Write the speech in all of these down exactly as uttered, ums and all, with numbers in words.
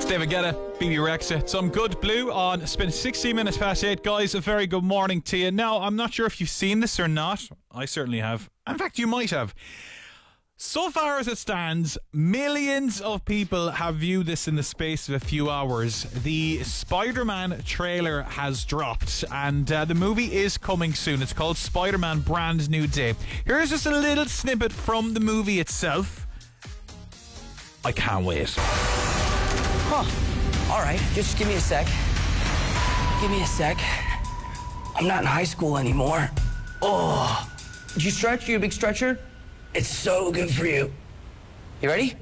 David Guetta, B B Rexa, some Good Blue on. It's been sixteen minutes past eight, guys. A very good morning to you. Now, I'm not sure if you've seen this or not. I certainly have. In fact, you might have. So far as it stands, millions of people have viewed this in the space of a few hours. The Spider-Man trailer has dropped, and uh, the movie is coming soon. It's called Spider-Man Brand New Day. Here's just a little snippet from the movie itself. I can't wait. Huh. All right, just give me a sec. Give me a sec. I'm not in high school anymore. Oh, did you stretch? You a big stretcher? It's so good for you. You ready?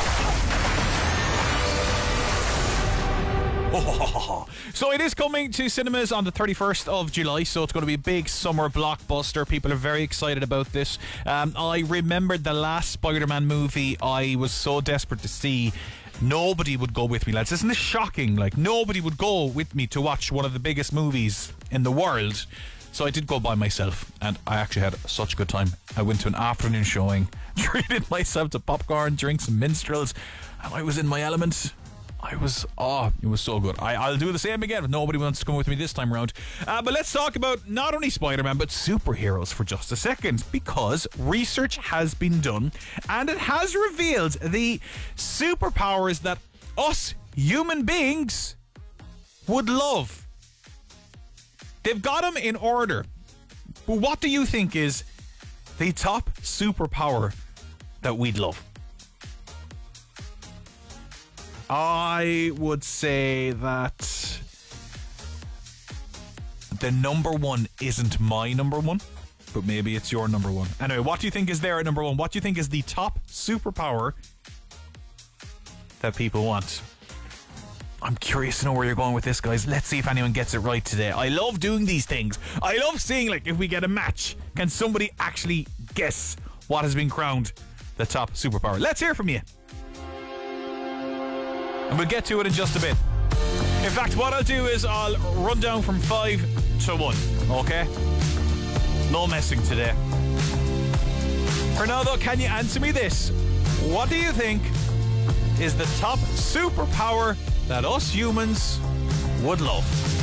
So it is coming to cinemas on the thirty-first of July, so it's going to be a big summer blockbuster. People are very excited about this. Um, I remembered the last Spider-Man movie I was so desperate to see. Nobody would go with me, lads. Isn't this shocking? Like, nobody would go with me to watch one of the biggest movies in the world. So I did go by myself, and I actually had such a good time. I went to an afternoon showing, treated myself to popcorn, drinks and minstrels, and I was in my element. I was, oh, it was so good. I, I'll do the same again if nobody wants to come with me this time around. Uh, but let's talk about not only Spider-Man, but superheroes for just a second, because research has been done, and it has revealed the superpowers that us human beings would love. They've got them in order. But what do you think is the top superpower that we'd love? I would say that the number one isn't my number one, but maybe it's your number one. Anyway, what do you think is there at number one? What do you think is the top superpower that people want? I'm curious to know where you're going with this, guys. Let's see if anyone gets it right today. I love doing these things. I love seeing, like, if we get a match, can somebody actually guess what has been crowned the top superpower? Let's hear from you. And we'll get to it in just a bit. In fact, what I'll do is I'll run down from five to one, okay? No messing today. For now, though, can you answer me this? What do you think is the top superpower that us humans would love?